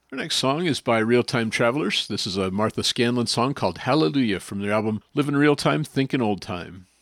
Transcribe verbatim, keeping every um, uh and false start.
Our next song is by Real Time Travelers. This is a Martha Scanlon song called Hallelujah from their album Livin' Real Time, Thinkin' Old Time.